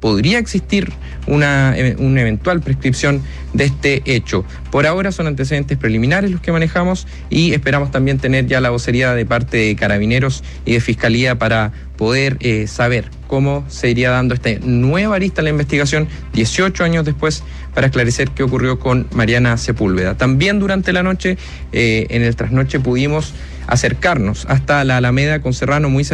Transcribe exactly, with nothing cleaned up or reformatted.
podría existir una, una eventual prescripción de este hecho. Por ahora son antecedentes preliminares los que manejamos y esperamos también tener ya la vocería de parte de Carabineros y de Fiscalía para poder eh, saber cómo se iría dando esta nueva arista a la investigación dieciocho años después para esclarecer qué ocurrió con Mariana Sepúlveda. También durante la noche, eh, en el trasnoche, pudimos acercarnos hasta la Alameda con Serrano, muy